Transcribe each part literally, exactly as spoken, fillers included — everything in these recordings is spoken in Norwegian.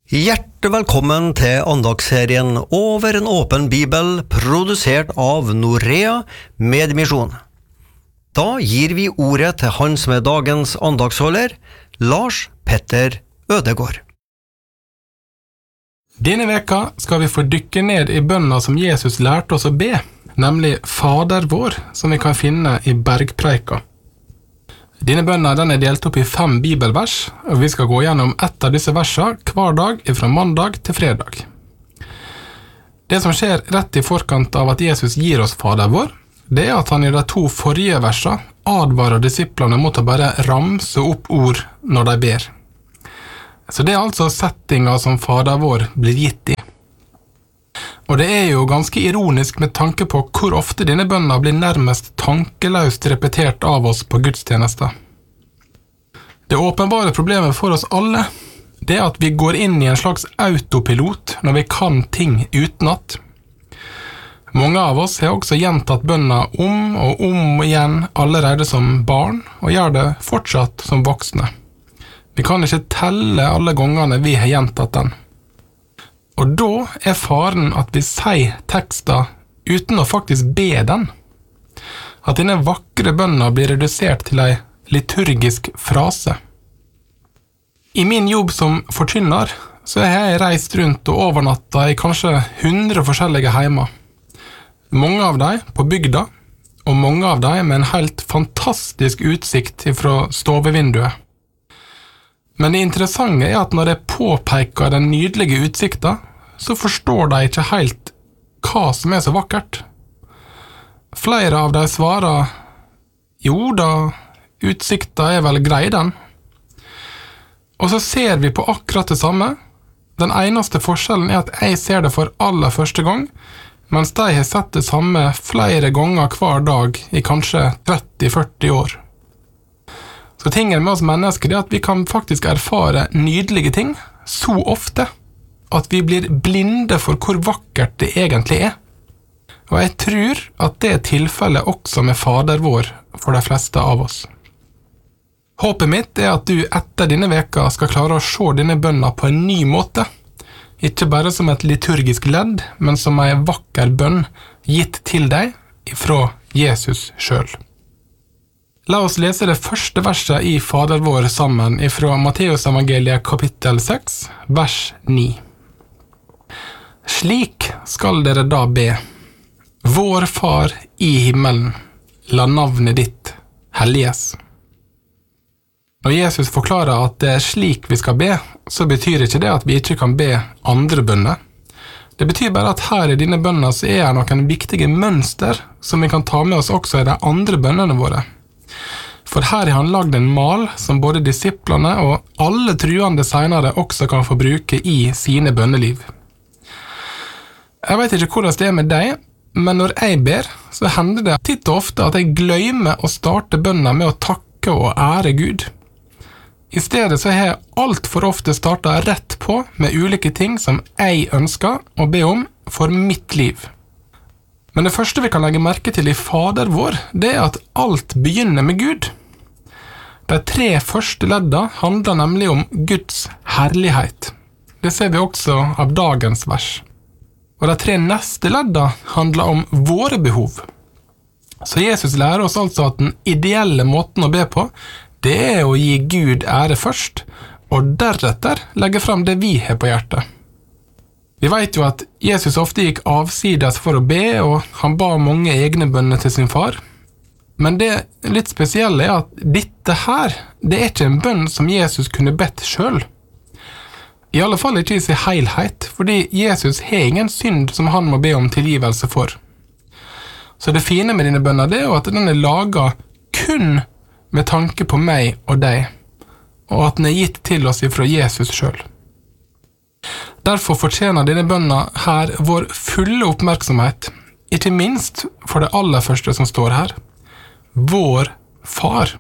Hjertelig velkommen til andagsserien Over en åpen bibel, produsert av Norea Medmisjon. Da gir vi ordet til han som er dagens andagsholder, Lars Petter Ødegård. Denne veka skal vi få dykke ned i bønna som Jesus lærte oss å be, nemlig Fader vår, som vi kan finne i Bergpreika. Denne bønna den er delt opp i fem bibelvers, og vi skal gå gjennom ett av disse versene hver dag fra mandag til fredag. Det som skjer rett i forkant av at Jesus gir oss Fader vår, det er at han i de to forrige versene advarer disiplene mot å bare ramse opp ord når de ber. Så det er altså settinga som Fader vår blir gitt i. Og det er jo ganske ironisk med tanke på hvor ofte denne bønna blir nærmest tankeløst repetert av oss på gudstjenester. Det åpenbare problemet for oss alle, det er at vi går inn i en slags autopilot når vi kan ting utenat. Mange av oss har også gjentatt bønna om og om igjen allerede som barn, og gjør det fortsatt som voksne. Vi kan ikke telle alle gangene vi har gjentatt den. Og da er faren at vi sier tekster uten å faktisk be den. At denne vakre bønna blir redusert til en liturgisk frase. I min jobb som forkynner så har jeg reist rundt og overnatta i kanskje hundre forskjellige heimer. Mange av dem på bygda, og mange av dem med en helt fantastisk utsikt fra stovevinduet. Men det interessante er at når jeg påpeker den nydelige utsikta, så forstår de ikke helt hva som er så vakkert. Flere av dem svarer, jo da, utsikta er vel grei den. Og så ser vi på akkurat det samme. Den eneste forskjellen er at jeg ser det for aller første gang, mens de har sett det samme flere ganger hver dag i kanskje tretti til førti år. Så tingen med oss mennesker er at vi kan faktisk erfare nydelige ting så ofte at vi blir blinde for hvor vakkert det egentlig er. Og jeg tror at det er tilfellet også med Fader vår for de fleste av oss. Håpet mitt er at du etter denne veka skal klare å se denne bønna på en ny måte. Ikke bare som et liturgisk ledd, men som en vakker bønn gitt til deg fra Jesus selv. La oss lese det første verset i Fader vår sammen fra Matteus evangeliet kapittel seks, vers ni. Slik skal dere da be. Vår Far i himmelen, la navnet ditt helliges. Når Jesus forklarer at det er slik vi skal be, så betyr ikke det at vi ikke kan be andre bønner. Det betyr bare at her i denne bønna så er det noen viktige mønster som vi kan ta med oss også i de andre bønnene våre. For her har han lagd en mal som både disiplene og alle truende senere også kan få bruke i sine bønneliv. Jeg vet ikke hvordan det er med deg, men når jeg ber, så hender det titt og ofte at jeg glemmer å starte bønna med å takke og ære Gud. I stedet så har jeg alt for ofte startet rett på med ulike ting som jeg ønsker å be om for mitt liv. Men det første vi kan legge merke til i Fader vår, det er at alt begynner med Gud. De tre første ledda handler nemlig om Guds herlighet. Det ser vi også av dagens vers. Og de tre neste ledda handler om våre behov. Så Jesus lærer oss altså at den ideelle måten å be på, det er å gi Gud ære først, og deretter legge frem det vi har på hjertet. Vi vet jo at Jesus ofte gikk avsides for å be, og han ba mange egne bønner til sin far. Men det litt spesielle er at dette her, det er ikke en bønn som Jesus kunne bedt selv. I alle fall ikke i sin helhet, fordi Jesus har ingen synd som han må be om tilgivelse for. Så det fine med dine bønner det er jo at den er laget kun med tanke på meg og deg, og at den er gitt til oss fra Jesus selv. Derfor fortjener denne bønna her vår fulle oppmerksomhet, ikke minst for det aller første som står her. Vår Far.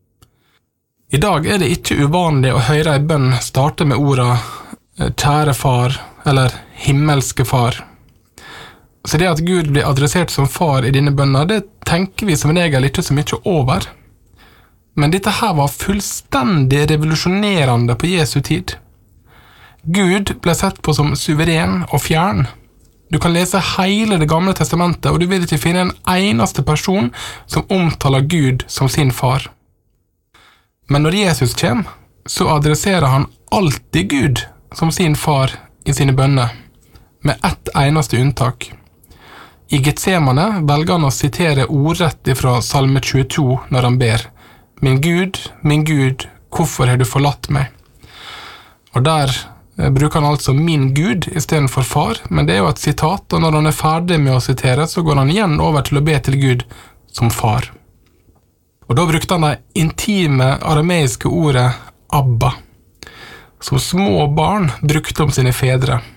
I dag er det ikke uvanlig å høre en bønn starte med orda kjære far eller himmelske far. Så det at Gud blir adressert som far i denne bønna, det tenker vi som regel ikke så mye over. Men dette her var fullstendig revolusjonerende på Jesu tid. Gud ble sett på som suveren og fjern. Du kan lese hele det gamle testamentet, og du vil ikke finne en eneste person som omtaler Gud som sin far. Men når Jesus kommer, så adresserer han alltid Gud som sin far i sine bønner, med ett eneste unntak. I Getsemane velger han å sitere ordrett fra Salme tjueto når han ber: «Min Gud, min Gud, hvorfor har du forlatt meg?» Og der bruker han altså «min Gud» i stedet for far, men det er jo et sitat, og når han er ferdig med å sitere, så går han igjen over til å be til Gud som far. Og da brukte han det intime arameiske ordet «Abba», som små barn brukte om sine fedre.